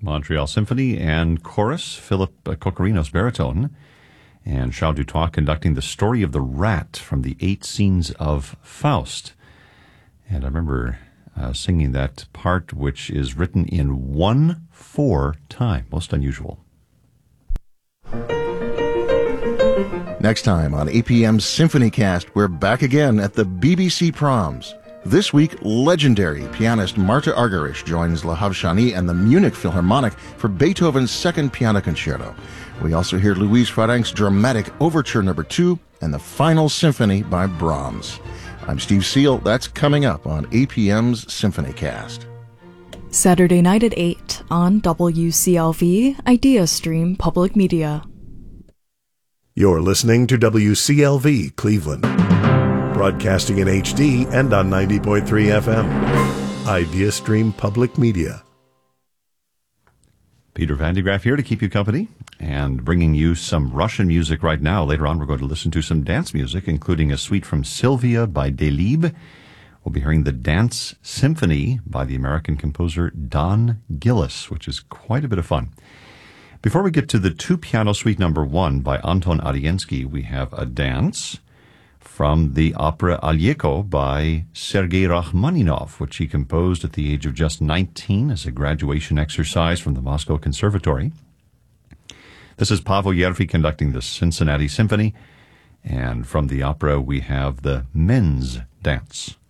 Montreal Symphony and Chorus, Philip Cocorinos baritone, and Charles Dutoit conducting the story of the rat from the 8 scenes of Faust. And I remember singing that part, which is written in 1/4 time. Most unusual. Next time on APM's SymphonyCast, we're back again at the BBC Proms. This week, legendary pianist Marta Argerich joins La Havshani and the Munich Philharmonic for Beethoven's Second Piano Concerto. We also hear Louise Farrenc's dramatic Overture No. 2 and the Final Symphony by Brahms. I'm Steve Seal. That's coming up on APM's SymphonyCast. Saturday night at 8 on WCLV Idea Stream Public Media. You're listening to WCLV Cleveland, broadcasting in HD and on 90.3 FM. Idea Stream Public Media. Peter Van de Graaff here to keep you company and bringing you some Russian music right now. Later on, we're going to listen to some dance music, including a suite from Sylvia by Delibes. We'll be hearing the Dance Symphony by the American composer Don Gillis, which is quite a bit of fun. Before we get to the 2-piano suite number 1 by Anton Ariensky, we have a dance from the opera Alyeko by Sergei Rachmaninov, which he composed at the age of just 19 as a graduation exercise from the Moscow Conservatory. This is Pavel Yerfi conducting the Cincinnati Symphony, and from the opera we have the Men's Dance.